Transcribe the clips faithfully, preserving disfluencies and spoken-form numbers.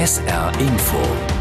S R Info.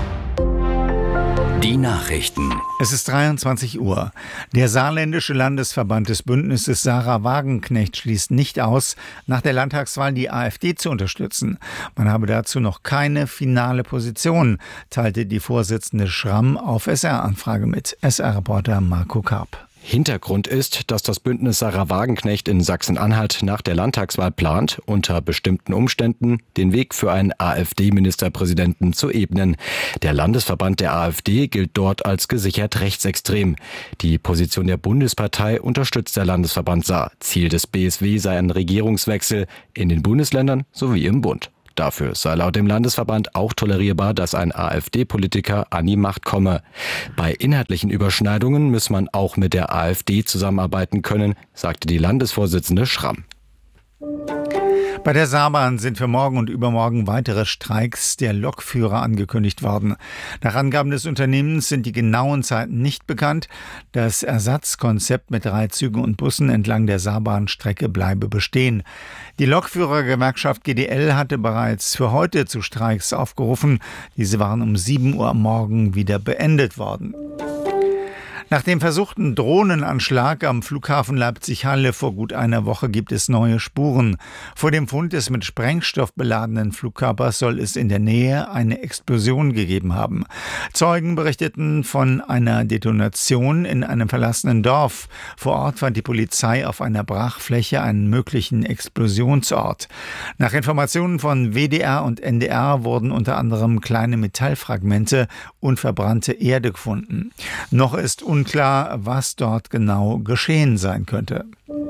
Die Nachrichten. Es ist dreiundzwanzig Uhr. Der saarländische Landesverband des Bündnisses Sarah Wagenknecht schließt nicht aus, nach der Landtagswahl die AfD zu unterstützen. Man habe dazu noch keine finale Position, teilte die Vorsitzende Schramm auf S R-Anfrage mit. S R-Reporter Marco Karp. Hintergrund ist, dass das Bündnis Sarah Wagenknecht in Sachsen-Anhalt nach der Landtagswahl plant, unter bestimmten Umständen den Weg für einen AfD-Ministerpräsidenten zu ebnen. Der Landesverband der AfD gilt dort als gesichert rechtsextrem. Die Position der Bundespartei unterstützt der Landesverband Saar. Ziel des B S W sei ein Regierungswechsel in den Bundesländern sowie im Bund. Dafür sei laut dem Landesverband auch tolerierbar, dass ein AfD-Politiker an die Macht komme. Bei inhaltlichen Überschneidungen muss man auch mit der AfD zusammenarbeiten können, sagte die Landesvorsitzende Schramm. Bei der Saarbahn sind für morgen und übermorgen weitere Streiks der Lokführer angekündigt worden. Nach Angaben des Unternehmens sind die genauen Zeiten nicht bekannt. Das Ersatzkonzept mit drei Zügen und Bussen entlang der Saarbahnstrecke bleibe bestehen. Die Lokführergewerkschaft G D L hatte bereits für heute zu Streiks aufgerufen. Diese waren um sieben Uhr am Morgen wieder beendet worden. Nach dem versuchten Drohnenanschlag am Flughafen Leipzig-Halle vor gut einer Woche gibt es neue Spuren. Vor dem Fund des mit Sprengstoff beladenen Flugkörpers soll es in der Nähe eine Explosion gegeben haben. Zeugen berichteten von einer Detonation in einem verlassenen Dorf. Vor Ort fand die Polizei auf einer Brachfläche einen möglichen Explosionsort. Nach Informationen von W D R und N D R wurden unter anderem kleine Metallfragmente und verbrannte Erde gefunden. Noch ist unklar, was dort genau geschehen sein könnte.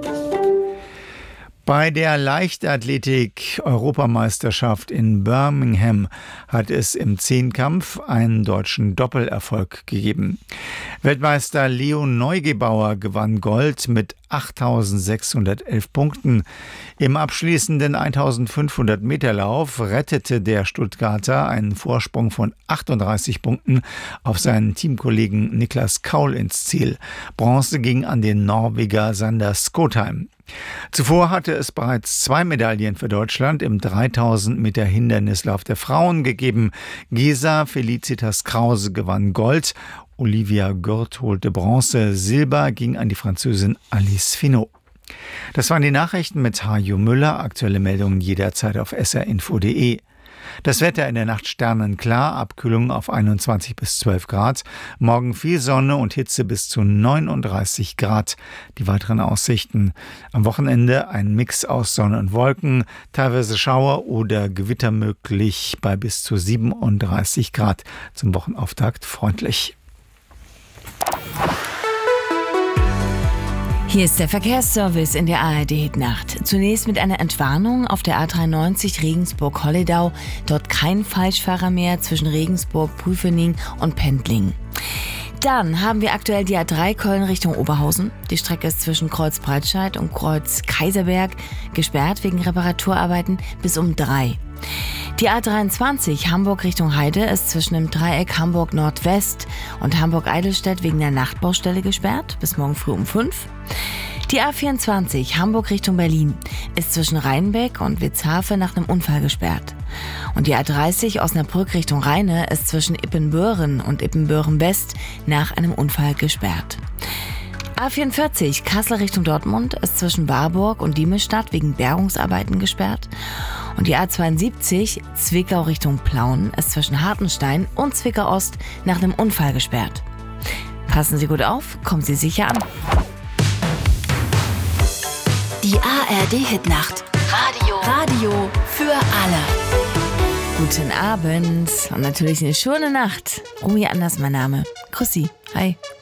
Bei der Leichtathletik-Europameisterschaft in Birmingham hat es im Zehnkampf einen deutschen Doppelerfolg gegeben. Weltmeister Leo Neugebauer gewann Gold mit achttausendsechshundertelf Punkten. Im abschließenden eintausendfünfhundert Meter Lauf rettete der Stuttgarter einen Vorsprung von achtunddreißig Punkten auf seinen Teamkollegen Niklas Kaul ins Ziel. Bronze ging an den Norweger Sander Skotheim. Zuvor hatte es bereits zwei Medaillen für Deutschland im dreitausend Meter Hindernislauf der Frauen gegeben. Gesa Felicitas Krause gewann Gold, Olivia Gürt holte Bronze, Silber ging an die Französin Alice Finot. Das waren die Nachrichten mit Hajo Müller. Aktuelle Meldungen jederzeit auf s r info punkt d e. Das Wetter in der Nacht sternenklar, Abkühlung auf einundzwanzig bis zwölf Grad. Morgen viel Sonne und Hitze bis zu neununddreißig Grad. Die weiteren Aussichten: am Wochenende ein Mix aus Sonne und Wolken, teilweise Schauer oder Gewitter möglich bei bis zu siebenunddreißig Grad. Zum Wochenauftakt freundlich. Hier ist der Verkehrsservice in der A R D-Hitnacht. Zunächst mit einer Entwarnung auf der A dreiundneunzig Regensburg-Holledau. Dort kein Falschfahrer mehr zwischen Regensburg, Prüfening und Pendling. Dann haben wir aktuell die A drei Köln Richtung Oberhausen. Die Strecke ist zwischen Kreuz Breitscheid und Kreuz Kaiserberg gesperrt wegen Reparaturarbeiten bis um drei. Die A dreiundzwanzig Hamburg Richtung Heide ist zwischen dem Dreieck Hamburg Nordwest und Hamburg-Eidelstedt wegen der Nachtbaustelle gesperrt, bis morgen früh um fünf. Die A vierundzwanzig Hamburg Richtung Berlin ist zwischen Rheinbeck und Witzhafe nach einem Unfall gesperrt. Und die A dreißig Osnabrück Richtung Rheine ist zwischen Ippenböhren und Ippenböhren-West nach einem Unfall gesperrt. A vierundvierzig Kassel Richtung Dortmund ist zwischen Warburg und Diemelsstadt wegen Bergungsarbeiten gesperrt. Und die A zweiundsiebzig Zwickau Richtung Plauen ist zwischen Hartenstein und Zwickau Ost nach einem Unfall gesperrt. Passen Sie gut auf, kommen Sie sicher an. Die A R D-Hitnacht. Radio. Radio für alle. Guten Abend und natürlich eine schöne Nacht. Rumi Anders mein Name. Grüß Sie. Hi.